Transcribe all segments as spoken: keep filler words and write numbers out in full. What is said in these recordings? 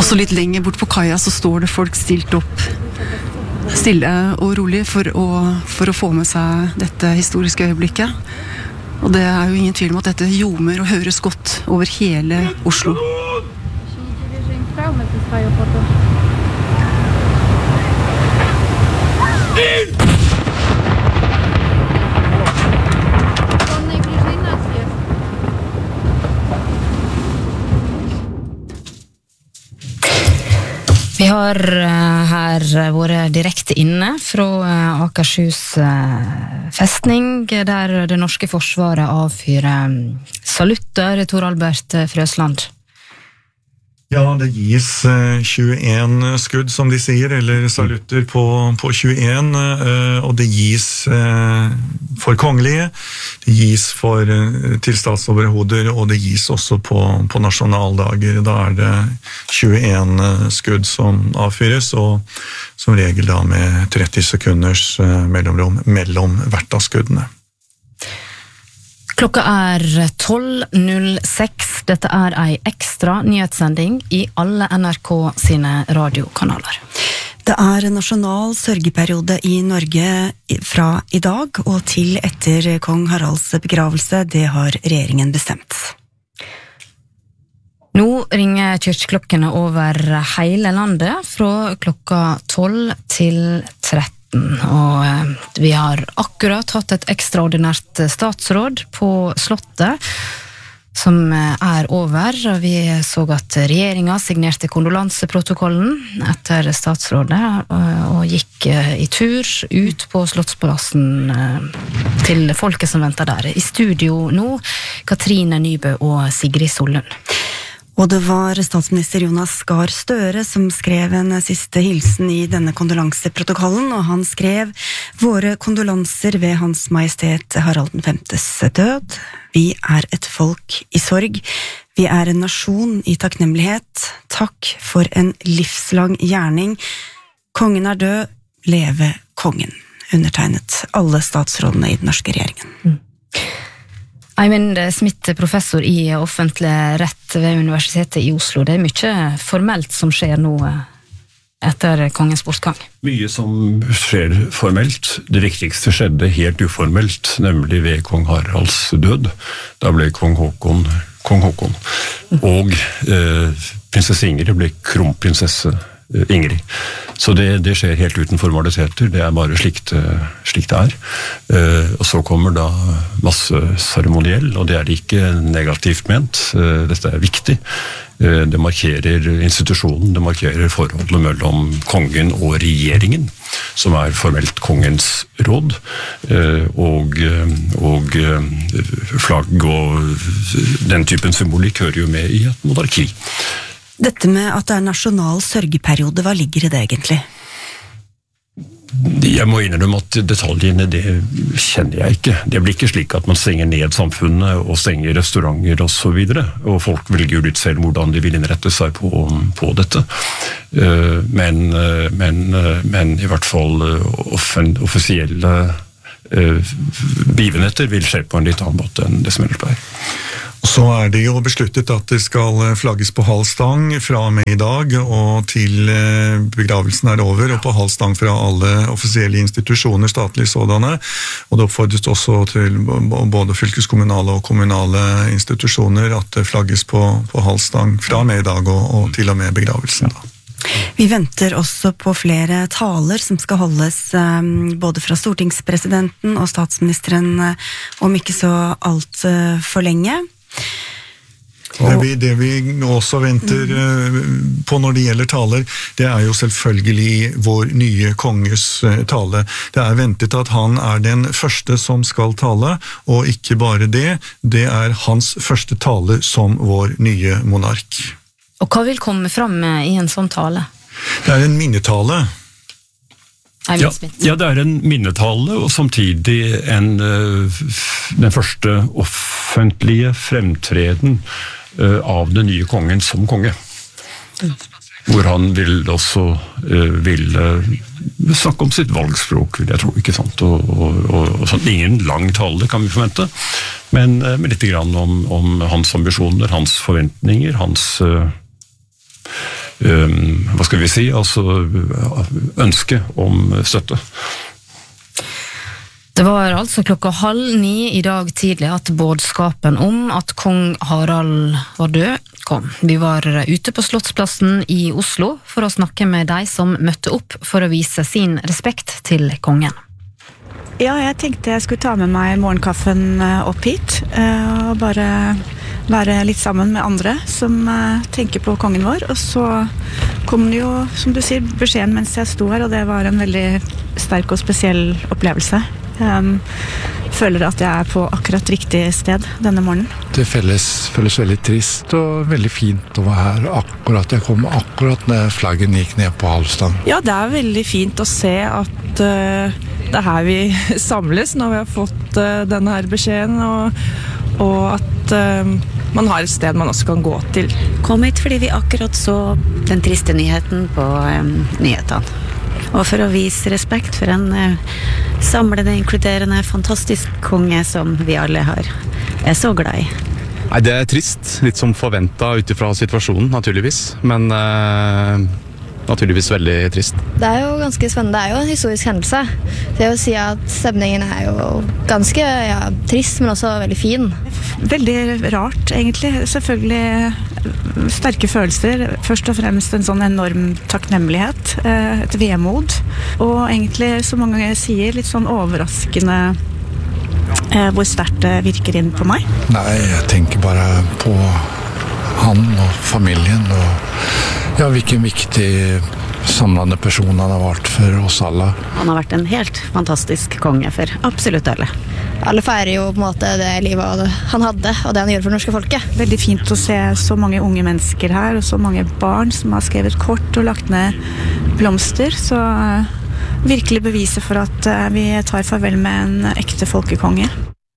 Og så litt lenger bort på kaia så står det folk stilt opp, stille og rolig, for å, for å få med seg dette historiske øyeblikket. Og det er jo ingen tvil om at dette ljomer og høres godt over hele Oslo. Vi har her vært direkte inne fra Akershus festning, der det norske forsvaret avfyrer salutter, Tor Albert Frøsland. Ja, det gis tjueen skudd, som de sier, eller salutter på, på tjueen, og det gis for kongelige, det gis for, til statsoverhoder, og det gis også på, på nasjonaldager. Da er det tjueen skudd som avfyres, og som regel da med tretti sekunders mellomrom mellom hvert av skuddene. Klokka er tolv null seks. Dette er ei ekstra nyhetssending i alle N R K sine radiokanaler. Det er nasjonal sørgeperiode i Norge fra i dag og til etter kong Haralds begravelse. Det har regjeringen bestemt. Nå ringer kirkeklokkene over hele landet fra klokka tolv til tretten. Og vi har akkurat hatt et ekstraordinært statsråd på Slottet som er over. Vi så at regjeringen signerte kondolanseprotokollen etter statsrådet og gikk i tur ut på Slottsplassen til folket som venter der. I studio nå, Katrine Nybø og Sigrid Sollund. Og det var statsminister Jonas Gahr Støre som skrev en siste hilsen i denne kondolanseprotokollen, og han skrev: «Våre kondolanser ved Hans Majestet Harald den femtes død. Vi er et folk i sorg. Vi er en nasjon i takknemlighet. Takk for en livslang gjerning. Kongen er død. Leve kongen.» Undertegnet alle statsrådene i den norske regjeringen. Mm. Eivind Smith, professor i offentlig rett ved Universitetet i Oslo. Det er mye formelt som skjer nå etter kongens bortgang. Mye som skjer formelt. Det viktigste skjedde helt uformelt, nemlig ved kong Haralds død. Da ble kong Håkon kong Håkon. Og eh, prinsesse Ingrid ble kronprinsesse Ingrid. Så det, det skjer helt uten formaliteter, det er bare slikt, slikt det er. Eh, og så kommer da masse seremoniell, og det er ikke negativt ment. Eh, dette er viktig. Eh, det markerer institusjonen, det markerer forholdet mellom kongen og regjeringen, som er formelt kongens råd, eh, og, og flagg og den typen symbolikk hører jo med i et monarki. Dette med at det er nasjonal sørgeperiode, hva ligger i det egentlig? Jeg må innrømme at detaljene, det kjenner jeg ikke. Det blir ikke slik at man stenger ned samfunnet og stenger restauranter og så videre, og folk velger jo litt selv hvordan de vil innrette seg på, på dette. Men, men, men i hvert fall offen, offisielle begivenheter vil skje på en litt annen måte enn det som ellers pleier. Så er det jo besluttet at det skal flagges på halv stang fra og med i dag, og til begravelsen er over, og på halv stang fra alle offisielle institusjoner, statlige sådanne, og det oppfordres også til både fylkeskommunale og kommunale institusjoner at det flagges på, på halv stang fra og med i dag, og, og til og med begravelsen da. Vi venter også på flere taler som skal holdes både fra stortingspresidenten og statsministeren om ikke så alt for lenge. Det vi, det vi også venter på når det gjelder taler, det er jo selvfølgelig vår nye konges tale. Det er ventet at han er den første som skal tale, og ikke bare det, det er hans første tale som vår nye monark. Og hva vil komme fram i en sånn tale? Det er en minnetale. Ja, ja, det er en minnetale, og samtidig en, den første offentlige fremtreden av den nye kongen som konge. Hvor han vil også vil snakke om sitt valgspråk, vil jeg tro, ikke sant? Og, og, og, og sånn. Ingen lang tale kan vi forvente, men, men litt grann om, om hans ambisjoner, hans forventninger, hans um, hva skal vi si, altså ønske om støtte. Det var altså klokka halv ni i dag tidlig at budskapen om at kong Harald var død kom. Vi var ute på Slottsplassen i Oslo for å snakke med de som møtte opp for å vise sin respekt til kongen. Ja, jeg tenkte jeg skulle ta med meg morgenkaffen opp hit, og bare være litt sammen med andre som tenker på kongen vår. Og så kom det jo, som du sier, beskjeden mens jeg sto her, og det var en veldig sterk og spesiell opplevelse. Jeg føler at jeg er på akkurat riktig sted denne morgenen. Det føles, føles veldig trist og veldig fint å være her akkurat. Jeg kom akkurat når flaggen gikk ned på halvstang. Ja, det er veldig fint å se at uh, det er her vi samles når vi har fått uh, denne her beskjeden, og, og at uh, man har et sted man også kan gå til. Kom hit fordi vi akkurat så den triste nyheten på um, nyhetene. Og for å vise respekt for en uh, samlende, inkluderende, fantastisk konge som vi alle har er så glad i. Nei, det er trist. Litt som forventet utifra situasjonen, naturligvis. Men uh, naturligvis veldig trist. Det er jo ganske spennende. Det er jo en historisk hendelse. Det å si at stemningen er jo ganske ja, trist, men også veldig fin. Veldig rart, egentlig. Selvfølgelig sterke følelser. Først og fremst en sånn enorm takknemlighet, et vemod. Og egentlig, som mange ganger sier, litt sånn overraskende hvor sterkt det virker inn på meg. Nei, jeg tenker bare på han og familien, og ja, hvilken viktig samlende person han har vært for oss alle. Han har vært en helt fantastisk konge for absolutt alle. Alle feirer jo på en måte det livet han hadde, og det han gjør for det norske folket. Veldig fint å se så mange unge mennesker her, og så mange barn som har skrevet kort og lagt ned blomster, så virkelig beviser for at vi tar farvel med en ekte folkekonge.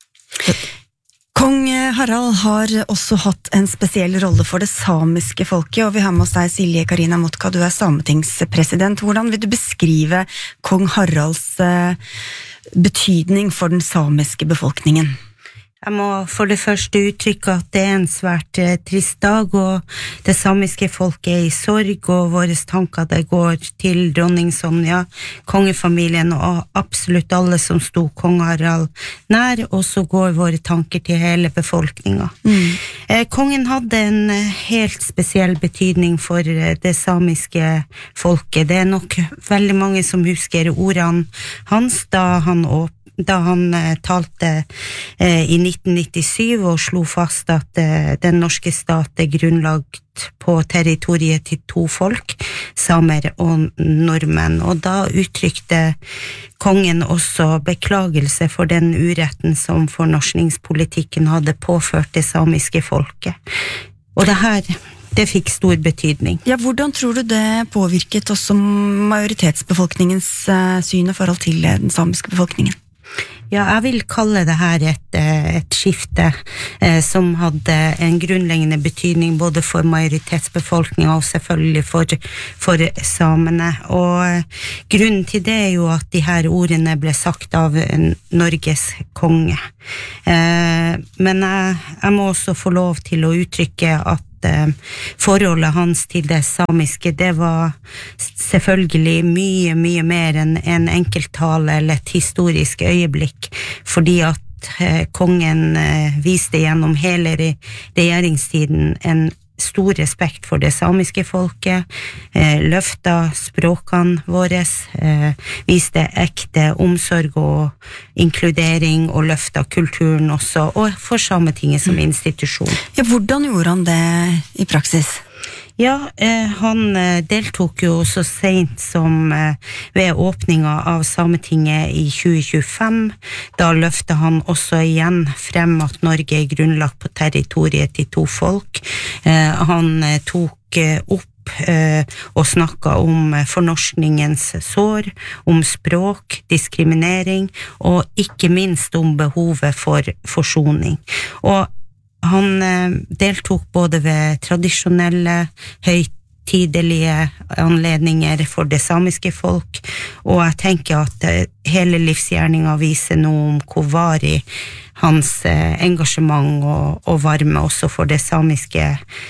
Kong Harald har også hatt en spesiell rolle for det samiske folket, og vi har med oss deg, Silje Karina Motka, du er sametingspresident. Hvordan vil du beskrive kong Haralds betydning for den samiske befolkningen? Jeg må for det første uttrykke at det er en svært eh, trist dag, og det samiske folket er i sorg, og våre tanker det går til dronning Sonja, kongefamilien og absolutt alle som sto kong Harald nær, og så går våre tanker til hele befolkningen. Mm. Eh, kongen hadde en eh, helt spesiell betydning for eh, det samiske folket. Det er nok veldig mange som husker ordene hans da han åpnet da han eh, talte eh, i nitten nittisju og slo fast at eh, den norske stat er grunnlagt på territoriet til to folk, samer og nordmenn. Og da uttrykte kongen også beklagelse for den uretten som fornorskningspolitikken hadde påført det samiske folket. Og det her det fikk stor betydning. Ja, hvordan tror du det påvirket også majoritetsbefolkningens uh, syn og forhold til den samiske befolkningen? Ja, jeg vil kalle det her et, et skifte eh, som hadde en grunnleggende betydning både for majoritetsbefolkningen og selvfølgelig for, for samene. Og grunnen til det er jo at de her ordene ble sagt av Norges konge. Eh, men jeg, jeg må også få lov til å uttrykke at forholdet hans til det samiske, det var selvfølgelig mye, mye mer enn en enkelttale eller et historisk øyeblikk, fordi at eh, kongen eh, viste gjennom hele regjeringstiden en stor respekt for det samiske folket, eh, løfta språkene våre, eh, viste ekte omsorg og inkludering og løfta kulturen også, og for Sametinget som institusjon. Ja, hvordan gjorde han det i praksis? Ja, eh, han eh, deltok jo så sent som eh, ved åpninga av Sametinget i tjue tjuefem. Da løfte han også igjen frem at Norge er grunnlagt på territoriet til to folk. Eh, han eh, tok eh, opp eh, og snakket om eh, fornorskningens sår, om språk, diskriminering, og ikke minst om behovet for forsoning. Og han eh, deltok både ved tradisjonelle høytider høytidelige anledninger for det samiske folk, og jeg tenker at hele livsgjerningen viser noe om hvor varig hans eh, engasjement og, og varme også for det samiske,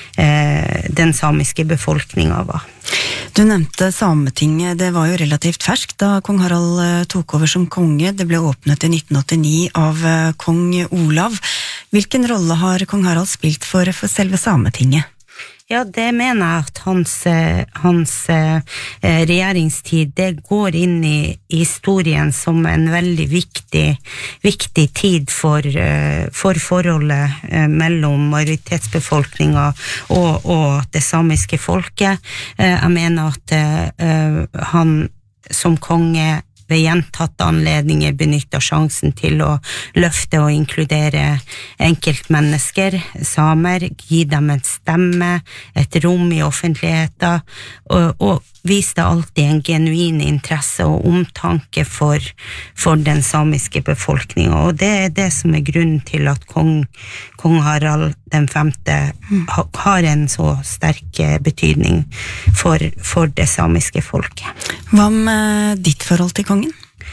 eh, den samiske befolkningen var. Du nevnte Sametinget, det var jo relativt ferskt da kong Harald tok over som konge. Det ble åpnet i nitten åttini av kong Olav. Hvilken rolle har kong Harald spilt for, for selve Sametinget? Ja, det mener jeg at hans, hans eh, regjeringstid, det går inn i historien som en veldig viktig, viktig tid for, eh, for forholdet eh, mellom majoritetsbefolkningen og, og det samiske folket. Eh, jeg mener at eh, han som konge ved gjentatte anledninger benytter sjansen til å løfte og inkludere enkeltmennesker, samer, gi dem en stemme, et rom i offentligheten, og, og viste alltid en genuin interesse og omtanke for, for den samiske befolkningen. Og det er det som er grunnen til at kong, kong Harald den femte ha, har en så sterk betydning for, for det samiske folket. Hva med ditt forhold til kongen?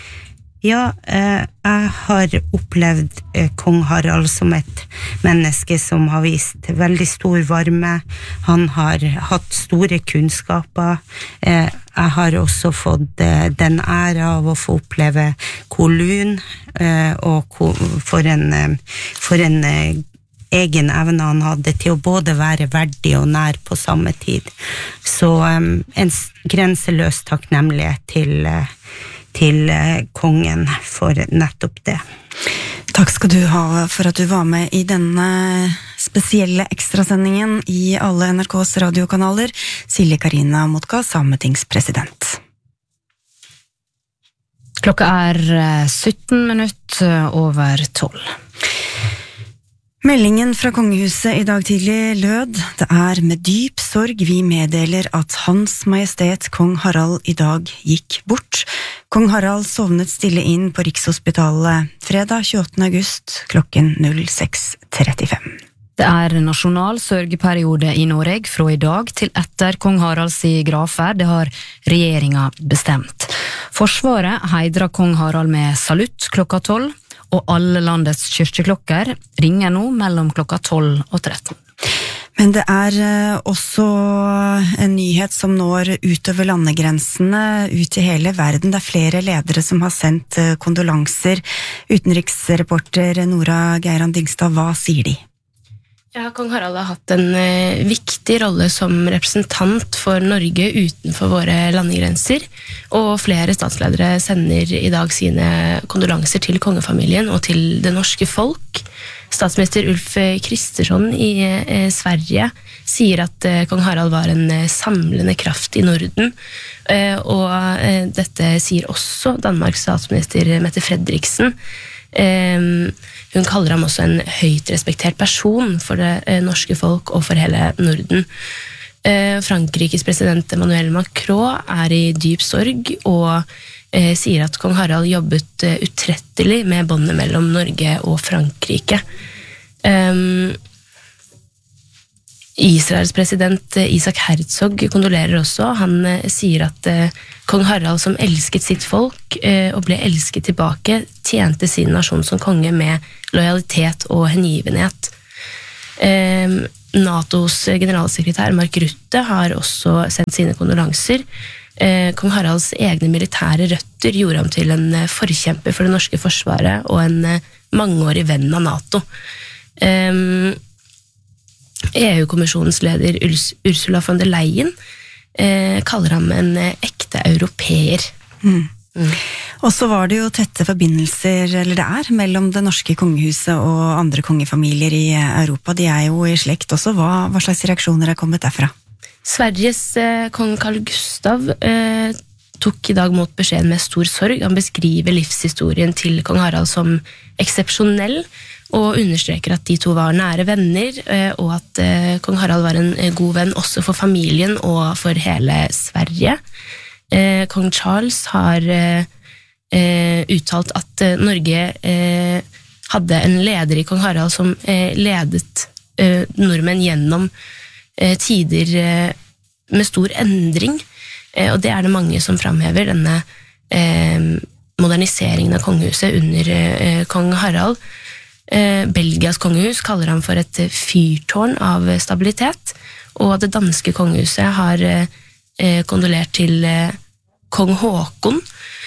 Ja, eh, jeg har opplevd eh, kong Harald som et menneske som har vist veldig stor varme. Han har hatt store kunnskaper. Eh, jeg har også fått eh, den ære av å få oppleve Kowloon, eh, og ko, for en, eh, for en eh, egen evne han hadde til å både være verdig og nær på samme tid. Så eh, en grenseløs takknemlighet til eh, til kongen for nettopp det. Takk skal du ha for at du var med i denne spesielle ekstrasendingen i alle N R K's radiokanaler. Silje Karina Motka, sametingspresident. Klokka er sytten minutter over tolv. Meldingen fra kongehuset i dag tidlig lød: Det er med dyp sorg vi meddeler at Hans Majestet Kong Harald i dag gikk bort. Kong Harald sovnet stille inn på Rikshospitalet fredag tjueåttende august klokken seks trettifem. Det er nasjonal sørgeperiode i Norge fra i dag til etter kong Haralds gravferd. Det har regjeringa bestemt. Forsvaret heidrer kong Harald med salutt klokka tolv, og alle landets kyrkjeklokker ringer nå mellom klokka tolv og tretten. Men det er også en nyhet som når utover landegrensene, ut i hele verden. Det er flere ledere som har sendt kondolanser. Utenriksreporter Nora Geiran Dingstad, hva sier de? Ja, kong Harald har hatt en eh, viktig rolle som representant for Norge utenfor våre landegrenser, og flere statsledere sender i dag sine kondolanser til kongefamilien og til det norske folk. Statsminister Ulf Kristersson i eh, Sverige sier at eh, kong Harald var en eh, samlende kraft i Norden, eh, og eh, dette sier også Danmarks statsminister Mette Frederiksen. Eh, Hun kaller ham også en høyt respektert person for det eh, norske folk og for hele Norden. Eh, Frankrikes president Emmanuel Macron er i dyp sorg og eh, sier at kong Harald jobbet eh, utrettelig med båndet mellom Norge og Frankrike. Eh, Israels president Isaac Herzog kondolerer også. Han eh, sier at eh, kong Harald, som elsket sitt folk eh, og ble elsket tilbake, tjente sin nasjon som konge med lojalitet og hengivenhet. Eh, NATOs generalsekretær Mark Rutte har også sendt sine kondolanser. Eh, kong Haralds egne militære røtter gjorde ham til en eh, forkjemper for det norske forsvaret og en eh, mangeårig venn av NATO. Eh, E U-kommisjonens leder Ursula von der Leyen eh, kaller ham en eh, ekte europeer. Mm. Mm. Og så var det jo tette forbindelser, eller det er, mellom det norske kongehuset og andre kongefamilier i Europa. De er jo i slekt også. Hva, hva slags reaksjoner er kommet derfra? Sveriges eh, kong Carl Gustav eh, tok i dag mot beskjeden med stor sorg. Han beskriver livshistorien til kong Harald som eksepsjonell, og understreker at de to var nære venner, og at eh, kong Harald var en eh, god venn også for familien og for hele Sverige. Eh, kong Charles har eh, uttalt at eh, Norge eh, hadde en leder i kong Harald som eh, ledet eh, nordmenn gjennom eh, tider eh, med stor endring, eh, og det er det mange som framhever, denne eh, moderniseringen av kongehuset under eh, kong Harald. Eh, Belgias kongehus kaller han for et fyrtårn av stabilitet, og det danske kongehuset har eh, kondolert til eh, kong Håkon,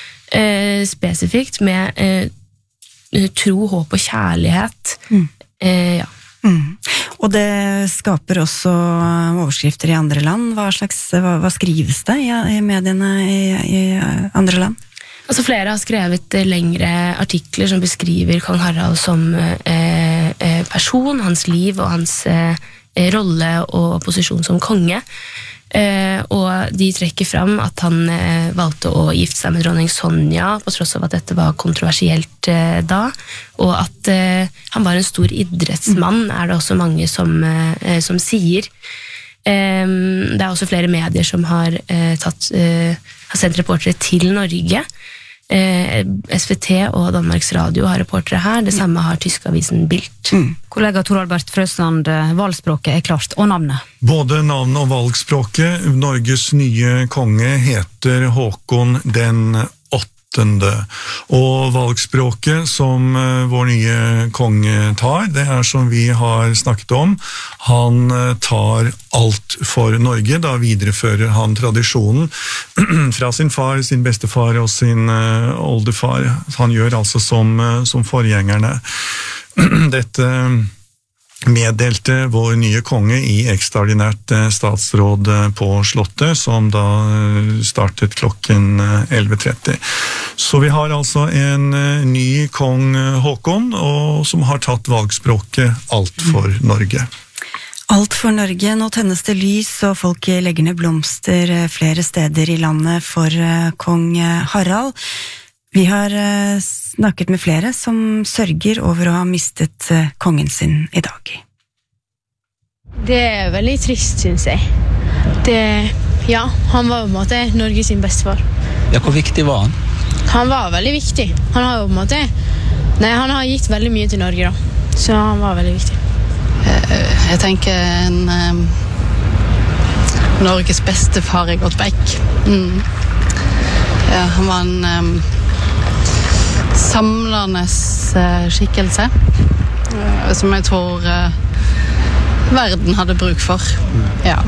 eh, spesifikt med eh, tro, håp og kjærlighet. Mm. Eh, ja. Mm. Og det skaper også overskrifter i andre land. Hva, slags, hva, hva skrives det i, i mediene i, i andre land? Altså flere har skrevet lengre artikler som beskriver kong Harald som eh, person, hans liv og hans eh, rolle og posisjon som konge. Eh, og de trekker fram at han eh, valgte å gifte seg med dronning Sonja på tross av at dette var kontroversielt eh, da, og at eh, han var en stor idrettsmann, er det også mange som, eh, som sier. Eh, det er også flere medier som har, eh, tatt, eh, har sendt reportere til Norge. Eh, S V T og Danmarks Radio har reportere her, det samme har tyskavisen Bild. Mm. Kollega Tor Albert Frøsland, valgspråket er klart, og navnet? Både navnet og valgspråket. Norges nye konge heter Håkon den åttende. Og valgspråket som vår nye konge tar, det er som vi har snakket om, han tar alt for Norge, da viderefører han tradisjonen fra sin far, sin bestefar og sin oldefar. Han gjør altså som, som forgjengerne. Dette meddelte vår nye konge i ekstraordinært statsråd på Slottet, som da startet klokken elleve tretti. Så vi har altså en ny kong Håkon, og som har tatt valgspråket alt for Norge. Alt for Norge. Nå tennes det lys, og folk legger ned blomster flere steder i landet for kong Harald. Vi har snakket med flere som sørger over å ha mistet kongen sin i dag. Det er veldig trist, synes jeg. Det, ja, han var på en måte Norges sin bestefar. Ja, hvor viktig var han? Han var veldig viktig. Han har jo på en måte, nei, han har gitt veldig mye til Norge da. Så han var veldig viktig. Jeg tenker en um, Norges bestefar er gått vekk. Mm. Ja, han var en um, samlende uh, skikkelse uh, som jeg tror uh, verden hadde bruk for. Ja.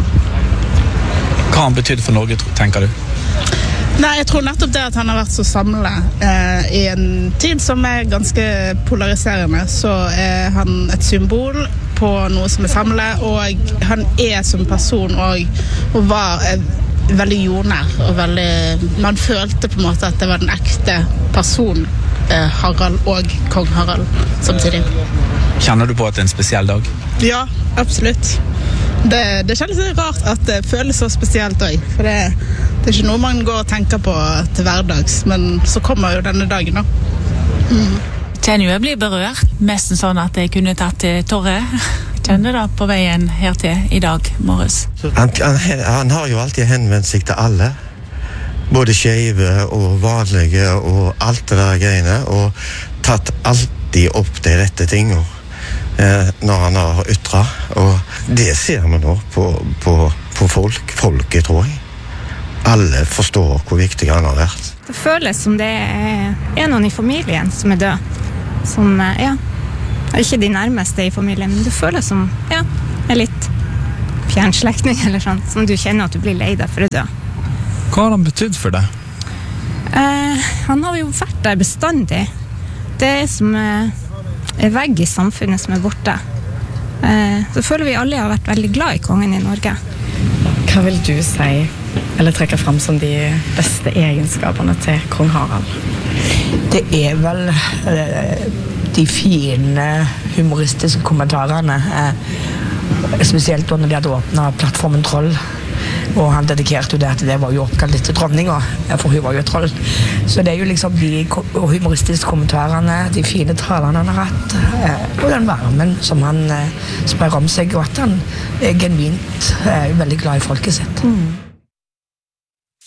Hva han betydde for Norge, tenker du? Nei, jeg tror nettopp det at han har vært så samlet eh, i en tid som er ganske polariserende, så er han et symbol på noe som er samlet, og han er som person og, og var eh, veldig jordnær, og veldig, man følte på en måte at det var den ekte person, eh, Harald og kong Harald samtidig. Kjenner du på at det er en spesiell dag? Ja, absolutt. Det, det kjennes litt rart at det føles så spesielt også, for det, det er ikke noe man går og tenker på til hverdags, men så kommer jo denne dagen da. Mm. Kjenner jo jeg blir berørt, nesten sånn at jeg kunne tatt til tårer. Kjenner da på veien her til i dag morges. Han, han, han har jo alltid henvendt seg til alle, både skjeve og vanlige og alt det der greiene, og tatt alltid opp de rette tingene når han har ytret, og det ser vi nå på, på, på folk, folket tror jeg. Alle forstår hvor viktig han har vært. Det føles som det er noen i familien som er død, som, ja, ikke de nærmeste i familien, men det føles som, ja, er litt fjernslekting eller sånn, som du kjenner at du blir lei deg for å dø. Hva har han betydd for deg? Eh, han har jo vært der bestandig. Det er som eh, en vegg i samfunnet som er borte. Eh, så føler vi alle har vært veldig glad i kongen i Norge. Hva vil du si, eller trekke frem som de beste egenskapene til kong Harald? Det er vel eh, de fine humoristiske kommentarene, eh, spesielt når de hadde åpnet plattformen Troll, og han dedikerte jo det at det var jo oppkalt litt til dronninga, for hun var jo et troll. Så det er jo liksom de humoristiske kommentarene, de fine talene han har hatt, og den varmen som han sprer om seg, og at han er genuint veldig glad i folket sitt. Mm.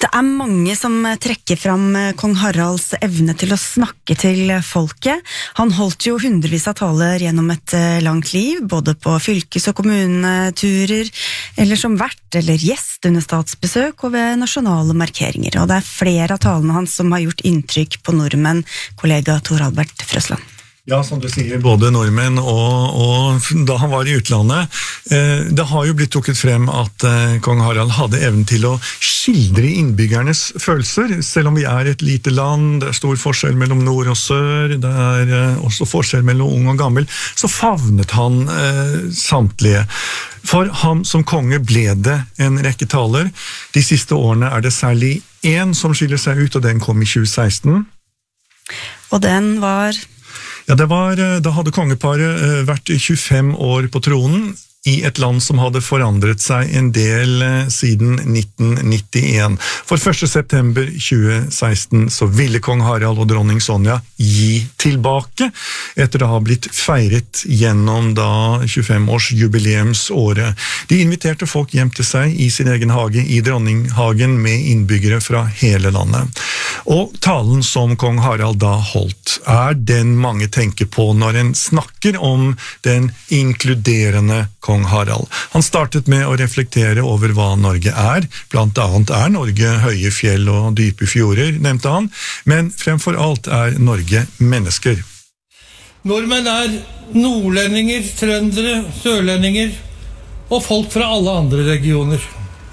Det er mange som trekker fram kong Haralds evne til å snakke til folket. Han holdt jo hundrevis av taler gjennom et langt liv, både på fylkes- og kommuneturer, eller som vert eller gjest under statsbesøk og ved nasjonale markeringer. Og det er flere av talene hans som har gjort inntrykk på nordmenn, kollega Tor Albert Frøsland. Ja, som du sier, både nordmenn og, og da han var i utlandet. Eh, det har jo blitt trukket frem at eh, kong Harald hadde evnen til å skildre innbyggernes følelser, selv om vi er et lite land, det er stor forskjell mellom nord og sør, det er eh, også forskjell mellom ung og gammel, så favnet han eh, samtlige. For ham som konge ble det en rekke taler. De siste årene er det særlig en som skiller seg ut, og den kom i tjue seksten. Og den var... Ja, det var, da hadde kongeparet vært tjuefem år på tronen i et land som hadde forandret seg en del siden nitten nittien. For første september tjue seksten så ville kong Harald og dronning Sonja gi tilbake, etter å ha blitt feiret gjennom da tjuefem års jubileumsåret. De inviterte folk hjem til seg i sin egen hage i Dronninghagen med innbyggere fra hele landet. Og talen som kong Harald da holdt er den mange tenker på når en snakker om den inkluderende kong Harald. Han startet med å reflektere over hva Norge er. Blant annet er Norge høye fjell og dype fjorder, nevnte han, men fremfor alt er Norge mennesker. Nordmenn er nordlendinger, trøndere, sørlendinger og folk fra alle andre regioner.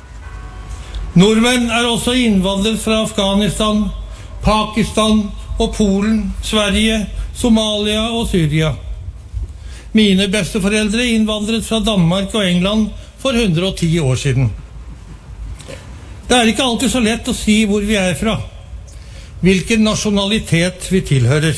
Nordmenn er også innvandret fra Afghanistan, Pakistan og Polen, Sverige, Somalia og Syria. Mine besteforeldre innvandret fra Danmark og England for hundre og ti år siden. Det er ikke alltid så lett å si hvor vi er fra, hvilken nasjonalitet vi tilhører.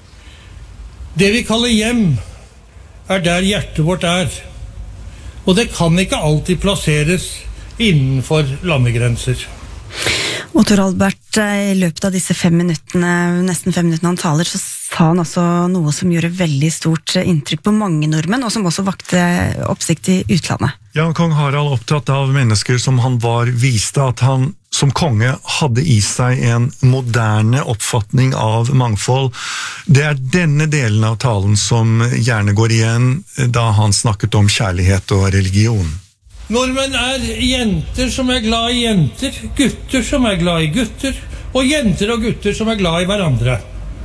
Det vi kaller hjem er der hjertet vårt er, og det kan ikke alltid plasseres innenfor landegrenser. Og Tor Albert, i løpet av disse fem minuttene, nesten fem minuttene han taler, så sa han altså noe som gjorde veldig stort inntrykk på mange nordmenn, og som også vakte oppsikt i utlandet. Ja, kong Harald opptatt av mennesker som han var, viste at han som konge hadde i seg en moderne oppfatning av mangfold. Det er denne delen av talen som gjerne går igjen da han snakket om kjærlighet og religion. Nordmenn er jenter som er glad i jenter, gutter som er glad i gutter, og jenter og gutter som er glad i hverandre.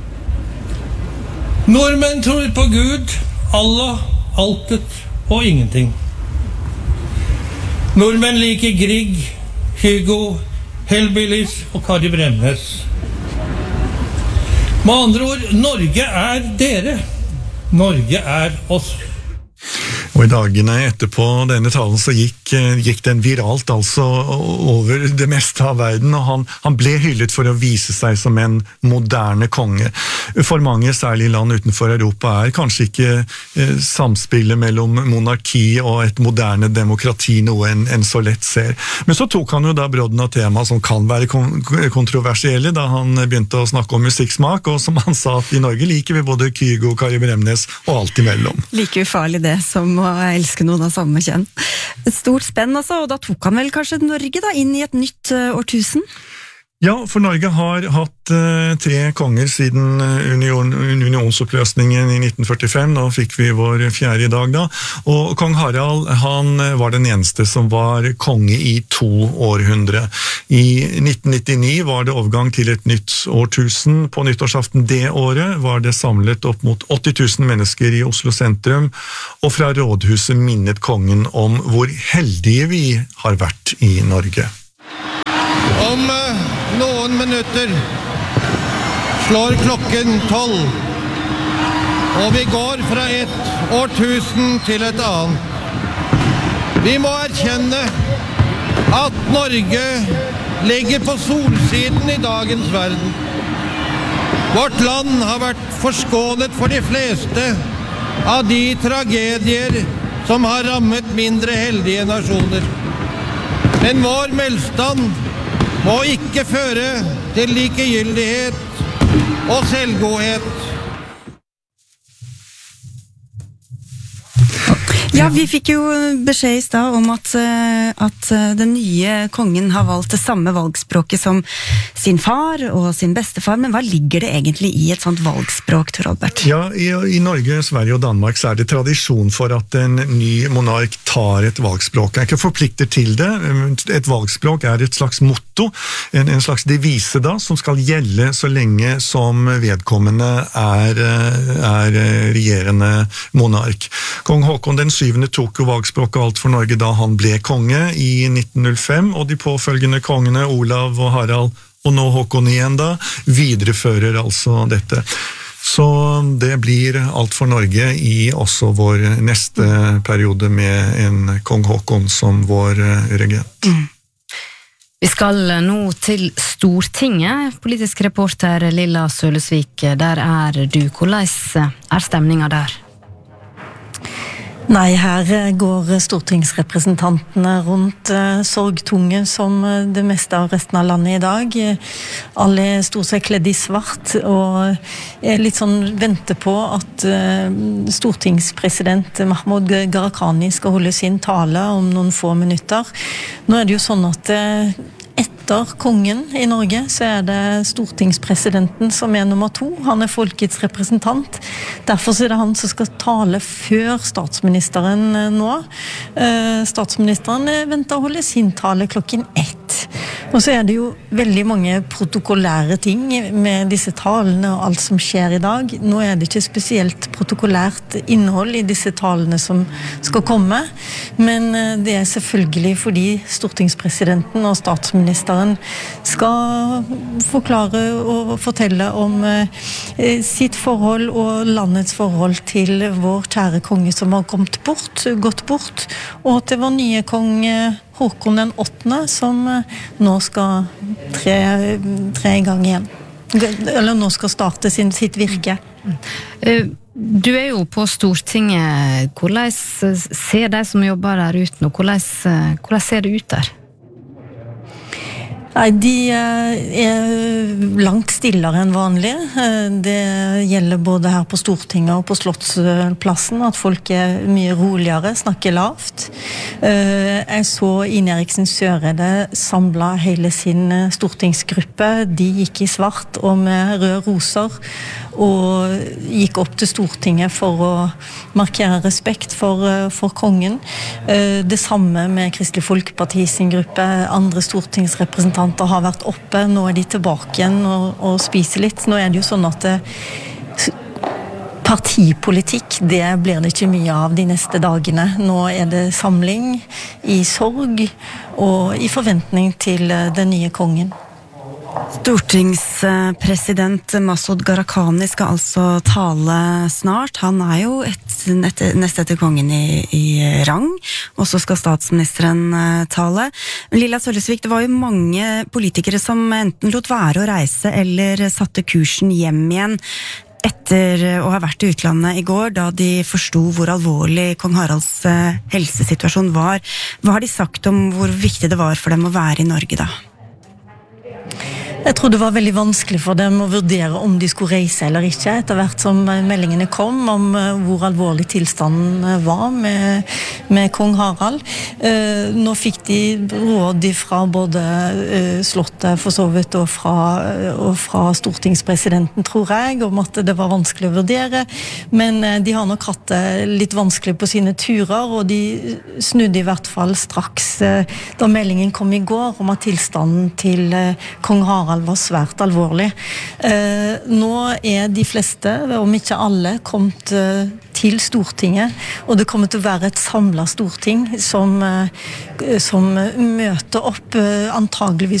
Nordmenn tror på Gud, Allah, altet og ingenting. Nordmenn liker Grieg, Hugo, Hellbillies og Kari Bremnes. Med andre ord, Norge er dere. Norge er oss. Og i dagene etterpå denne talen så gikk, gikk den viralt altså over det meste av verden, og han, han ble hyllet for å vise seg som en moderne konge. For mange, særlig land utenfor Europa, er kanskje ikke eh, samspillet mellom monarki og et moderne demokrati noe en, en så lett ser. Men så tok han jo da brodden av tema som kan være kon kontroversielle da han begynte å snakke om musikksmak, og som han sa at i Norge liker vi både Kygo, Kari Bremnes og alt imellom. Like ufarlig det som å elske noen av samme kjønn. Et stort spenn altså, og da tok han vel kanskje Norge da inn i et nytt uh, årtusen? Ja, for Norge har hatt uh, tre konger siden union, unionsoppløsningen i nitten førtifem. Nå fikk vi vår fjerde i dag da. Og kong Harald, han var den eneste som var konge i to århundre. I nitten nittini var det overgang til et nytt årtusen. På nyttårsaften det året var det samlet opp mot åtti tusen mennesker i Oslo sentrum, og fra rådhuset minnet kongen om hvor heldige vi har vært i Norge. Om uh, noen minutter slår klokken tolv, og vi går fra et årtusen til et annet. Vi må erkjenne at Norge ligger på solsiden i dagens verden. Vårt land har vært forskånet for de fleste av de tragedier som har rammet mindre heldige nasjoner. Men vår velstand må ikke føre til likegyldighet og selvgodhet. Ja, vi fikk jo beskjed i sted om at, at den nye kongen har valgt det samme valgspråket som sin far og sin bestefar, men hva ligger det egentlig i et sånt valgspråk, Tor Albert? Ja, i, i Norge, Sverige og Danmark så er det tradisjon for at en ny monark tar et valgspråk. Jeg er ikke forplikter til det. Et valgspråk er et slags motto, en, en slags devise da, som skal gjelde så lenge som vedkommende er, er regjerende monark. Kong Håkon den syvende tok jo valgspråket alt for Norge da han ble konge i nitten null fem, og de påfølgende kongene Olav og Harald, og nå Håkon igjen da, viderefører altså dette. Så det blir alt for Norge i også vår neste periode med en kong Håkon som vår regent. Mm. Vi skal nå til Stortinget. Politisk reporter Lilla Sølesvik, der er du. Hvordan er stemningen der? Nei, her går stortingsrepresentantene rundt uh, sorgtunge som uh, det meste av resten av landet i dag. Alle er stort sett kledd i svart, og er litt sånn venter på at uh, stortingspresident Mahmoud Gharahkhani skal holde sin tale om noen få minutter. Nå er det jo sånn at uh, etter kongen i Norge så er det stortingspresidenten som er nummer to. Han er folkets representant. Derfor er det han som skal tale før statsministeren nå. Statsministeren venter å holde sin tale klokken ett. Og så er det jo veldig mange protokollære ting med disse talene og alt som skjer i dag. Nå er det ikke spesielt protokollært innhold i disse talene som skal komme, men det er selvfølgelig fordi stortingspresidenten og statsministeren skal forklare og fortelle om sitt forhold og landets forhold til vår kjære konge som har kommet bort, gått bort, og til vår nye konge Håkon den åttende, som nå skal tre, tre i gang igjen. Eller nå skal starte sin, sitt virke. Du er jo på Stortinget. Hvordan ser de som jobber der ut nå? Hvordan, hvordan ser det ut der? Nei, de er langt stillere enn vanlig. Det gjelder både her på Stortinget og på Slottsplassen, at folk er mye roligere, snakker lavt. Jeg så Ine Eriksen Søreide samlet hele sin stortingsgruppe. De gikk i svart og med røde roser, og gikk opp til Stortinget for å markere respekt for, for kongen. Det samme med Kristelig Folkeparti sin gruppe, andre stortingsrepresentanter har vært oppe, nå er de tilbake igjen og, og spiser litt. Nå er det jo sånn at det, partipolitikk, det blir det ikke mye av de neste dagene. Nå er det samling i sorg og i forventning til den nye kongen. Stortingspresident Masud Gharahkhani skal altså tale snart. Han er jo et, nest etter kongen i, i rang, og så skal statsministeren tale. Lilla Sølesvik, det var jo mange politikere som enten lot være å reise eller satte kursen hjem igjen etter å ha vært i utlandet i går, da de forsto hvor alvorlig kong Haralds helsesituasjon var. Hva har de sagt om hvor viktig det var for dem å være i Norge da? Jeg tror det var veldig vanskelig for dem å vurdere om de skulle reise eller ikke, etter hvert som meldingene kom om hvor alvorlig tilstanden var med, med kong Harald. Eh, nå fikk de råd fra både eh, Slottet for så vidt og fra, og fra stortingspresidenten, tror jeg, om at det var vanskelig å vurdere, men eh, de har nok hatt det litt vanskelig på sine turer, og de snudde i hvert fall straks eh, da meldingen kom i går om at tilstanden til eh, kong Harald var svært alvorlig. Eh, nå er de fleste, om ikke alle, kommet eh, til Stortinget, og det kommer til å være et samlet storting som, eh, som møter opp eh, antageligvis